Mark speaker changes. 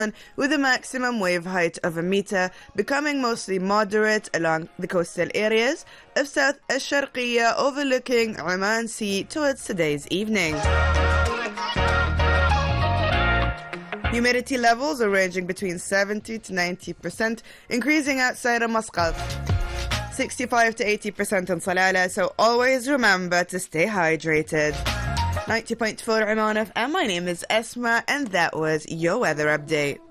Speaker 1: with a maximum wave height of 1 meter, becoming mostly moderate along the coastal areas of South Al-Sharqiyya overlooking Oman Sea towards today's evening. Humidity levels are ranging between 70 to 90%, increasing outside of Muscat. 65 to 80% in Salalah, so always remember to stay hydrated. 90.4 Oman FM, my name is Esma, and that was your weather update.